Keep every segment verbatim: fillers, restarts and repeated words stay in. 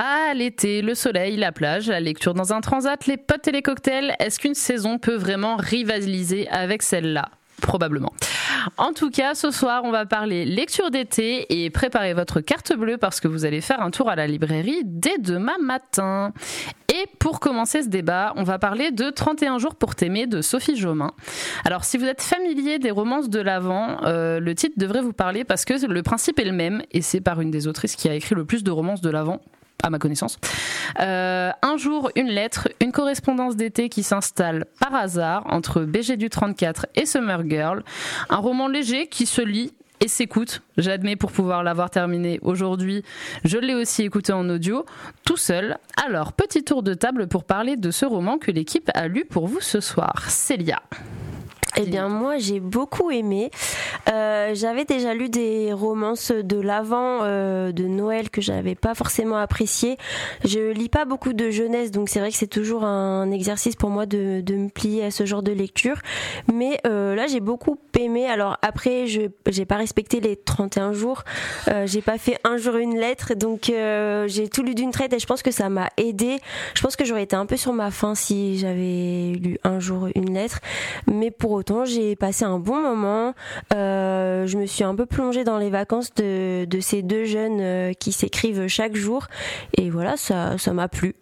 Ah, l'été, le soleil, la plage, la lecture dans un transat, les potes et les cocktails. Est-ce qu'une saison peut vraiment rivaliser avec celle-là ? Probablement. En tout cas, ce soir, on va parler lecture d'été et préparez votre carte bleue parce que vous allez faire un tour à la librairie dès demain matin. Et pour commencer ce débat, on va parler de trente et un jours pour t'aimer de Sophie Jomain. Alors, si vous êtes familier des romances de l'Avent, euh, le titre devrait vous parler parce que le principe est le même et c'est par une des autrices qui a écrit le plus de romances de l'Avent, à ma connaissance. Euh, un jour, une lettre, une correspondance d'été qui s'installe par hasard entre B G du trente-quatre et Summer Girl. Un roman léger qui se lit et s'écoute. J'admets pour pouvoir l'avoir terminé aujourd'hui. Je l'ai aussi écouté en audio, tout seul. Alors, petit tour de table pour parler de ce roman que l'équipe a lu pour vous ce soir. Célia. Eh bien moi j'ai beaucoup aimé. Euh, j'avais déjà lu des romances de l'Avent euh, de Noël que j'avais pas forcément apprécié. Je lis pas beaucoup de jeunesse, donc c'est vrai que c'est toujours un exercice pour moi de, de me plier à ce genre de lecture. Mais euh, là j'ai beaucoup aimé. Alors après je j'ai pas respecté les trente et un jours. Euh, j'ai pas fait un jour une lettre, donc euh, j'ai tout lu d'une traite et je pense que ça m'a aidé. Je pense que j'aurais été un peu sur ma faim si j'avais lu un jour une lettre, mais pour autant, j'ai passé un bon moment. Euh, je me suis un peu plongée dans les vacances de, de ces deux jeunes euh, qui s'écrivent chaque jour. Et voilà, ça, ça m'a plu.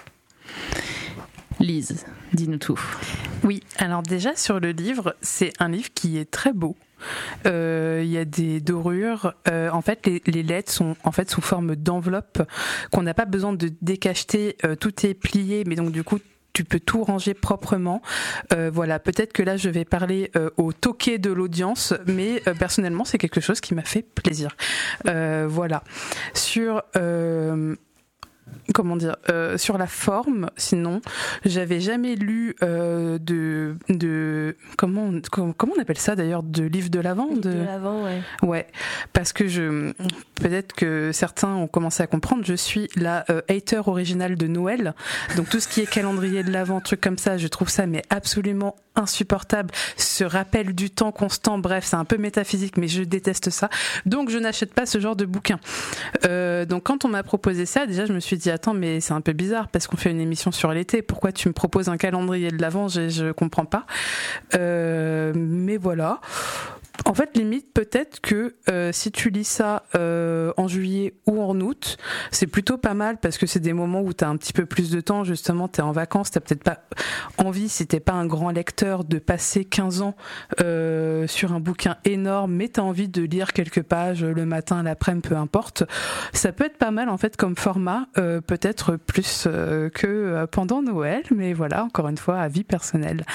Lise, dis-nous tout. Oui, alors déjà sur le livre, c'est un livre qui est très beau. Il euh, y a des dorures. Euh, en fait, les, les lettres sont en fait sous forme d'enveloppe qu'on n'a pas besoin de décacheter. Euh, tout est plié, mais donc du coup tu peux tout ranger proprement. Euh, voilà, peut-être que là je vais parler euh, au toqué de l'audience, mais euh, personnellement c'est quelque chose qui m'a fait plaisir. Euh, voilà. Sur euh, comment dire, euh, sur la forme, sinon, j'avais jamais lu euh, de de comment comment on appelle ça d'ailleurs, de livre de l'Avent, de, de... de l'Avent, ouais. Ouais, parce que je peut-être que certains ont commencé à comprendre, je suis la euh, hater originale de Noël, donc tout ce qui est calendrier de l'Avent, trucs comme ça, je trouve ça mais absolument insupportable, ce rappel du temps constant, bref, c'est un peu métaphysique, mais je déteste ça, donc je n'achète pas ce genre de bouquin. Euh, donc quand on m'a proposé ça, déjà je me suis dit attends, mais c'est un peu bizarre parce qu'on fait une émission sur l'été, pourquoi tu me proposes un calendrier de l'Avent, je, je comprends pas. Euh, mais voilà. En fait, limite, peut-être que euh, si tu lis ça euh, en juillet ou en août, c'est plutôt pas mal parce que c'est des moments où t'as un petit peu plus de temps, justement, t'es en vacances, t'as peut-être pas envie, si t'es pas un grand lecteur, de passer quinze ans euh, sur un bouquin énorme, mais t'as envie de lire quelques pages le matin, l'après-midi, peu importe. Ça peut être pas mal, en fait, comme format, euh, peut-être plus euh, que pendant Noël, mais voilà, encore une fois, avis personnel.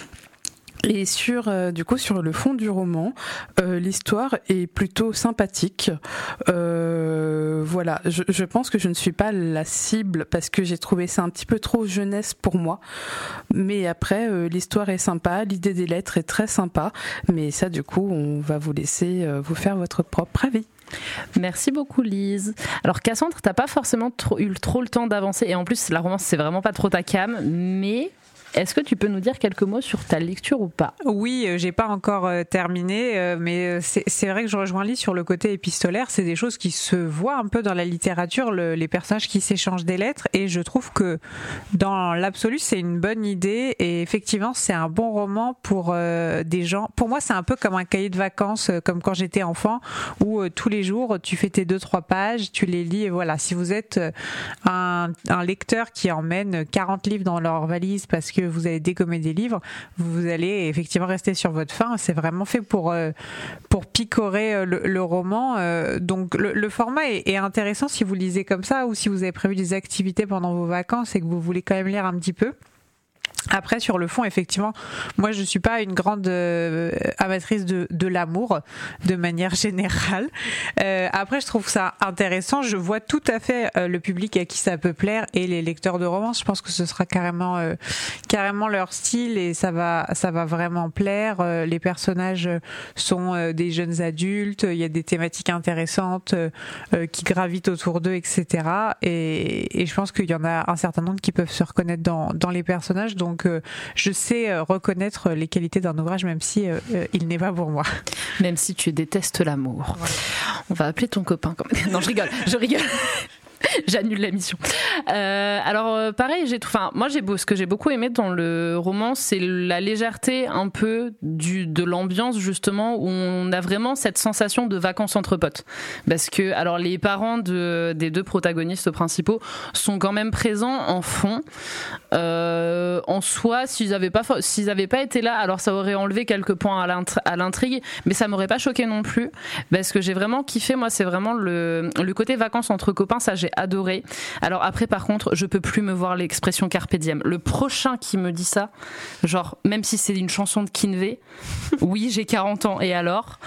Et sur euh, du coup sur le fond du roman, euh, l'histoire est plutôt sympathique. Euh, voilà, je, je pense que je ne suis pas la cible parce que j'ai trouvé ça un petit peu trop jeunesse pour moi. Mais après, euh, l'histoire est sympa, l'idée des lettres est très sympa. Mais ça, du coup, on va vous laisser euh, vous faire votre propre avis. Merci beaucoup Lise. Alors Cassandre, t'as pas forcément trop, eu trop le temps d'avancer et en plus la romance c'est vraiment pas trop ta came, mais est-ce que tu peux nous dire quelques mots sur ta lecture ou pas ? Oui, euh, j'ai pas encore euh, terminé, euh, mais c'est, c'est vrai que je rejoins Lise sur le côté épistolaire. C'est des choses qui se voient un peu dans la littérature, le, les personnages qui s'échangent des lettres, et je trouve que dans l'absolu, c'est une bonne idée. Et effectivement, c'est un bon roman pour euh, des gens. Pour moi, c'est un peu comme un cahier de vacances, euh, comme quand j'étais enfant, où euh, tous les jours, tu fais tes deux trois pages, tu les lis, et voilà. Si vous êtes euh, un, un lecteur qui emmène quarante livres dans leur valise parce que que vous allez dégommer des livres, vous allez effectivement rester sur votre faim. C'est vraiment fait pour euh, pour picorer le, le roman. Euh, donc le, le format est, est intéressant si vous lisez comme ça ou si vous avez prévu des activités pendant vos vacances et que vous voulez quand même lire un petit peu. Après, sur le fond, effectivement, moi, je suis pas une grande euh, amatrice de, de l'amour, de manière générale. Euh, après, je trouve ça intéressant. Je vois tout à fait euh, le public à qui ça peut plaire et les lecteurs de romans. Je pense que ce sera carrément, euh, carrément leur style et ça va, ça va vraiment plaire. Euh, les personnages sont euh, des jeunes adultes. Il y a des thématiques intéressantes euh, qui gravitent autour d'eux, et cetera. Et, et je pense qu'il y en a un certain nombre qui peuvent se reconnaître dans, dans les personnages. Donc, Donc euh, je sais euh, reconnaître les qualités d'un ouvrage même si euh, euh, il n'est pas pour moi. Même si tu détestes l'amour. Voilà. On va appeler ton copain quand même. Non, je rigole, je rigole. J'annule la mission. Euh, alors euh, pareil, j'ai, enfin moi j'ai beau, ce que j'ai beaucoup aimé dans le roman, c'est la légèreté un peu du de l'ambiance justement où on a vraiment cette sensation de vacances entre potes. Parce que alors les parents de des deux protagonistes principaux sont quand même présents en fond. Euh, en soi, s'ils avaient pas s'ils avaient pas été là, alors ça aurait enlevé quelques points à, l'intri- à l'intrigue, mais ça m'aurait pas choqué non plus. Parce que j'ai vraiment kiffé. Moi, c'est vraiment le le côté vacances entre copains, ça j'ai adoré. Alors après par contre je peux plus me voir l'expression carpe diem. Le prochain qui me dit ça, genre même si c'est une chanson de Kinvey, oui j'ai quarante ans et alors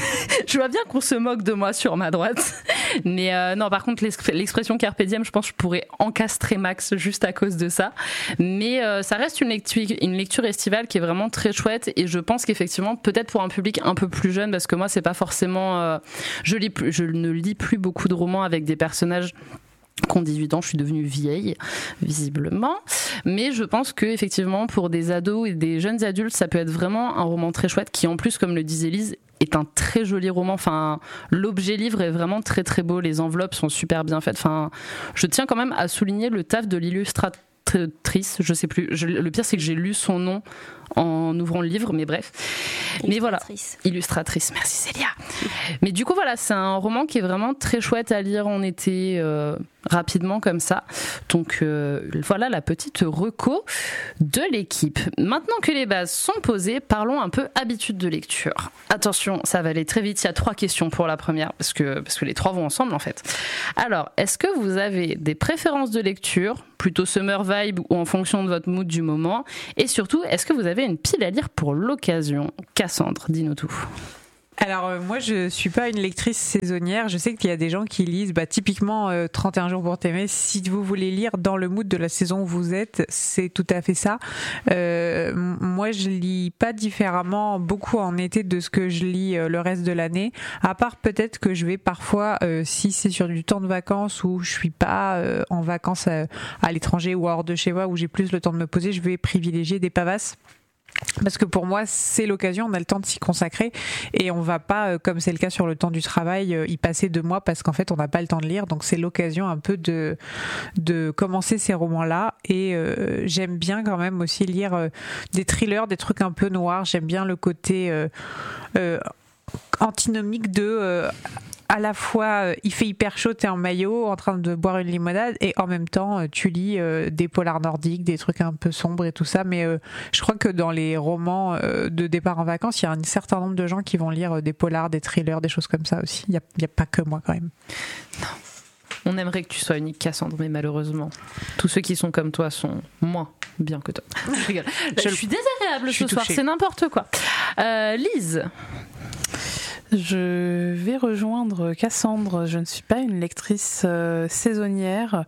je vois bien qu'on se moque de moi sur ma droite, mais euh, non par contre l'expression carpe diem, je pense que je pourrais encastrer Max juste à cause de ça, mais euh, ça reste une lecture, une lecture estivale qui est vraiment très chouette et je pense qu'effectivement peut-être pour un public un peu plus jeune, parce que moi c'est pas forcément euh, je lis plus, je ne lis plus beaucoup de romans avec des personnages qui ont dix-huit ans, je suis devenue vieille, visiblement. Mais je pense que effectivement, pour des ados et des jeunes adultes, ça peut être vraiment un roman très chouette qui, en plus, comme le disait Lise, est un très joli roman. Enfin, l'objet livre est vraiment très très beau. Les enveloppes sont super bien faites. Enfin, je tiens quand même à souligner le taf de l'illustratrice. Je sais plus. Je, le pire, c'est que j'ai lu son nom en ouvrant le livre, mais bref. Mais voilà, illustratrice, merci Célia. Mais du coup voilà, c'est un roman qui est vraiment très chouette à lire en été, euh, rapidement comme ça. Donc euh, voilà la petite reco de l'équipe. Maintenant que les bases sont posées, parlons un peu habitude de lecture. Attention, ça va aller très vite, il y a trois questions pour la première, parce que, parce que les trois vont ensemble en fait. Alors, est-ce que vous avez des préférences de lecture, plutôt summer vibe ou en fonction de votre mood du moment? Et surtout, est-ce que vous avez une pile à lire pour l'occasion? Cassandre, dis-nous tout. Alors euh, moi je suis pas une lectrice saisonnière, je sais qu'il y a des gens qui lisent bah, typiquement euh, trente et un jours pour t'aimer. Si vous voulez lire dans le mood de la saison où vous êtes, c'est tout à fait ça. Euh, moi je lis pas différemment beaucoup en été de ce que je lis euh, le reste de l'année, à part peut-être que je vais parfois, euh, si c'est sur du temps de vacances où je suis pas euh, en vacances à, à l'étranger ou hors de chez moi, où j'ai plus le temps de me poser, je vais privilégier des pavasses. Parce que pour moi, c'est l'occasion, on a le temps de s'y consacrer et on va pas, comme c'est le cas sur le temps du travail, y passer deux mois parce qu'en fait, on n'a pas le temps de lire. Donc, c'est l'occasion un peu de, de commencer ces romans-là. Et euh, j'aime bien quand même aussi lire euh, des thrillers, des trucs un peu noirs. J'aime bien le côté euh, euh, antinomique de... Euh, à la fois il fait hyper chaud, t'es en maillot en train de boire une limonade et en même temps tu lis euh, des polars nordiques, des trucs un peu sombres et tout ça, mais euh, je crois que dans les romans euh, de départ en vacances il y a un certain nombre de gens qui vont lire des polars, des thrillers, des choses comme ça aussi. Il n'y a, il y a pas que moi quand même. Non. On aimerait que tu sois unique, Cassandre, mais malheureusement tous ceux qui sont comme toi sont moins bien que toi. Je rigole. Je, je suis désagréable je ce suis soir, c'est n'importe quoi. euh, Lise. Je vais rejoindre Cassandre. Je ne suis pas une lectrice euh, saisonnière.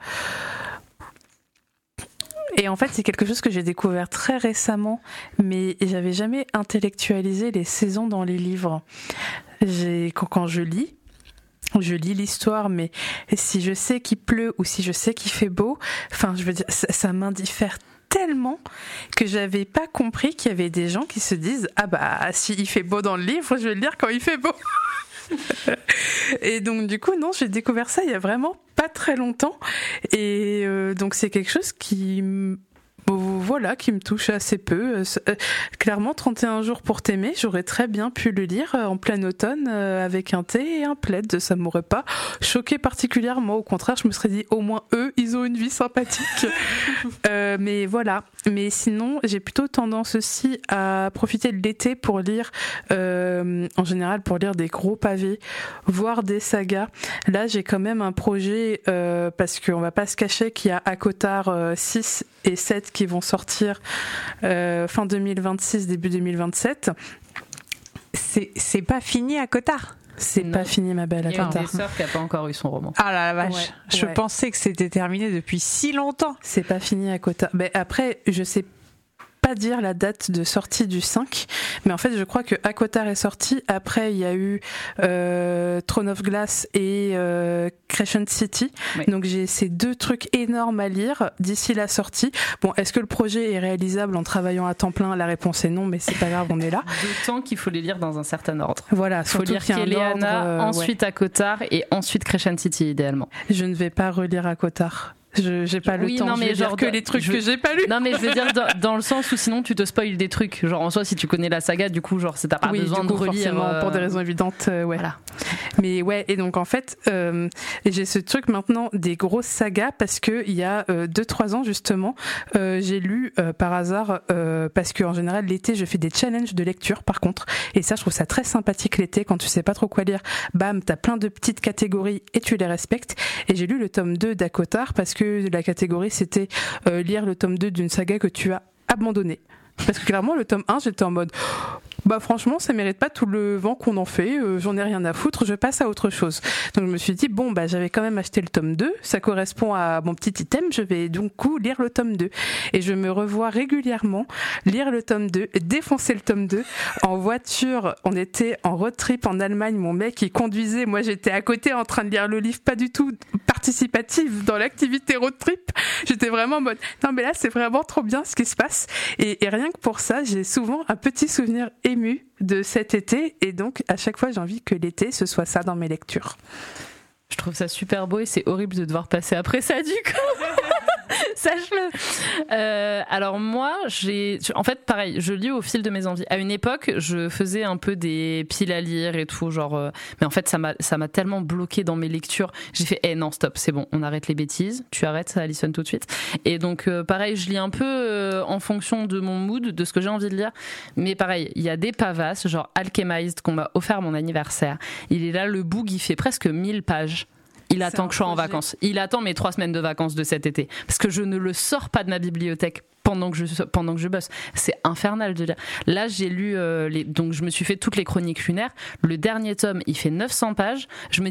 Et en fait, c'est quelque chose que j'ai découvert très récemment, mais j'avais jamais intellectualisé les saisons dans les livres. J'ai, quand, quand je lis, je lis l'histoire, mais si je sais qu'il pleut ou si je sais qu'il fait beau, enfin, je veux dire, ça, ça m'indiffère tellement que j'avais pas compris qu'il y avait des gens qui se disent ah bah si il fait beau dans le livre, je vais le lire quand il fait beau. Et donc du coup non, j'ai découvert ça il y a vraiment pas très longtemps et euh, donc c'est quelque chose qui voilà, qui me touche assez peu. Euh, clairement, trente et un jours pour t'aimer, j'aurais très bien pu le lire en plein automne euh, avec un thé et un plaid. Ça m'aurait pas choqué particulièrement. Au contraire, je me serais dit, au moins eux, ils ont une vie sympathique. euh, mais voilà. Mais sinon, j'ai plutôt tendance aussi à profiter de l'été pour lire, euh, en général, pour lire des gros pavés, voire des sagas. Là, j'ai quand même un projet, euh, parce qu'on va pas se cacher qu'il y a ACOTAR euh, six et sept qui vont sortir euh, fin deux mille vingt-six, début deux mille vingt-sept. C'est, c'est pas fini ACOTAR? C'est non. Pas fini, ma belle. Il y a une des sœurs qui n'a pas encore eu son roman. Ah la vache, ouais, je ouais. pensais que c'était terminé depuis si longtemps. C'est pas fini ACOTAR. Mais après, je sais pas pas dire la date de sortie du cinq, mais en fait je crois que ACOTAR est sorti. Après il y a eu euh, Throne of Glass et euh, Crescent City. Oui. Donc j'ai ces deux trucs énormes à lire d'ici la sortie. Bon, est-ce que le projet est réalisable en travaillant à temps plein ? La réponse est non, mais c'est pas grave, on est là. D'autant qu'il faut les lire dans un certain ordre. Voilà, il faut lire Kéléana, euh, ensuite ouais. ACOTAR et ensuite Crescent City idéalement. Je ne vais pas relire ACOTAR. Je j'ai pas oui, le temps. Non, mais je vais genre dire que les trucs je... que j'ai pas lus. Non mais je veux dire dans, dans le sens où sinon tu te spoil des trucs. Genre en soi si tu connais la saga du coup genre t'as pas oui, besoin du coup, de relire. Euh... pour des raisons évidentes, euh, ouais. Voilà. Mais ouais et donc en fait euh, j'ai ce truc maintenant des grosses sagas parce que il y a euh, deux trois ans justement euh, j'ai lu euh, par hasard euh, parce que en général l'été je fais des challenges de lecture par contre et ça je trouve ça très sympathique l'été quand tu sais pas trop quoi lire. Bam t'as plein de petites catégories et tu les respectes et j'ai lu le tome deux d'ACOTAR parce que la catégorie c'était euh, lire le tome deux d'une saga que tu as abandonnée. Parce que clairement le tome un j'étais en mode bah franchement ça mérite pas tout le vent qu'on en fait, euh, j'en ai rien à foutre, je passe à autre chose. Donc je me suis dit bon bah j'avais quand même acheté le tome deux, ça correspond à mon petit item, je vais donc coup lire le tome deux et je me revois régulièrement lire le tome deux, défoncer le tome deux en voiture. On était en road trip en Allemagne, mon mec il conduisait, moi j'étais à côté en train de lire le livre, pas du tout participative dans l'activité road trip. J'étais vraiment en mode non mais là c'est vraiment trop bien ce qui se passe et, et rien que pour ça j'ai souvent un petit souvenir ému de cet été et donc à chaque fois j'ai envie que l'été ce soit ça dans mes lectures. Je trouve ça super beau et c'est horrible de devoir passer après ça du coup. Sache-le. Euh, alors moi, j'ai, en fait, pareil, je lis au fil de mes envies. À une époque, je faisais un peu des piles à lire et tout, genre. Euh, mais en fait, ça m'a, ça m'a tellement bloqué dans mes lectures. J'ai fait, eh non, stop, c'est bon, on arrête les bêtises. Tu arrêtes ça, Alison, tout de suite. Et donc, euh, pareil, je lis un peu euh, en fonction de mon mood, de ce que j'ai envie de lire. Mais pareil, il y a des pavasses, genre Alchemized qu'on m'a offert à mon anniversaire. Il est là, le book, il fait presque mille pages. Il attend que je sois en vacances. Il attend mes trois semaines de vacances de cet été. Parce que je ne le sors pas de ma bibliothèque pendant que je, pendant que je bosse. C'est infernal de lire. Là, j'ai lu, euh, les, donc je me suis fait toutes les chroniques lunaires. Le dernier tome, il fait neuf cents pages. Je me